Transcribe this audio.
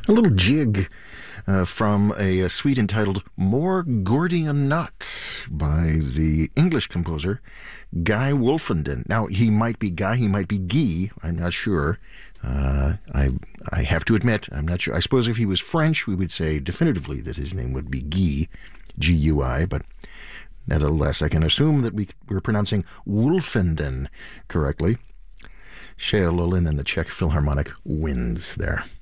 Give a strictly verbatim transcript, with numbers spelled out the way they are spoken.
A little jig uh, from a, a suite entitled More Gordian Knot by the English composer Guy Wolfenden. Now, he might be Guy, he might be Guy, I'm not sure. Uh, I I have to admit, I'm not sure. I suppose if he was French, we would say definitively that his name would be Guy, G U I, but nevertheless, I can assume that we, we're pronouncing Wolfenden correctly. Cher Lolin and the Czech Philharmonic wins there.